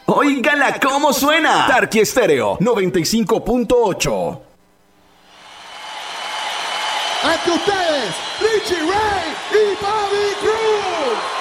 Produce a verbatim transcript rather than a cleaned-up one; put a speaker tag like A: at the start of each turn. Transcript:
A: ¡Óigala cómo suena! Tarqui Estéreo noventa y cinco punto ocho.
B: Ante ustedes, Richie Ray y Bobby Cruz.